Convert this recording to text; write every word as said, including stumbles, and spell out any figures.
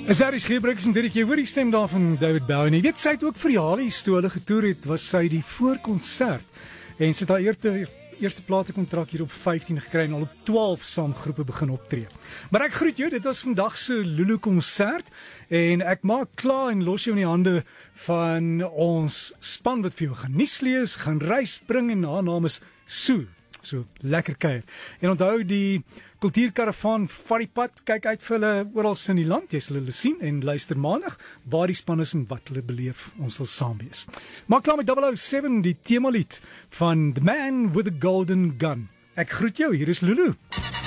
Is daar die gebruikers en Derek, jy hoor die stem daar van David Bowie. En jy weet, sy het ook vir die Halies toe hulle getoer het, was sy die voorkonsert. En sy het haar eerste, eerste platekontrak hier op vyftien gekry en al op twaalf saamgroepe begin optree. Maar ek groet jou, dit was vandag se Lulu konsert. En ek maak klaar en los jou in die hande van ons span wat vir jou gaan nuus lees, gaan reis bring en haar naam is Sue. So, lekker kuier. En onthou die kultuurkaravaan vat die pad, kyk uit vir hulle oral in die land, jy sal hulle sien en luister maandag waar die span is en wat hulle beleef, ons sal saam wees. Maak klaar met double oh seven, die themalied van The Man with the Golden Gun. Ek groet jou, hier is Lulu.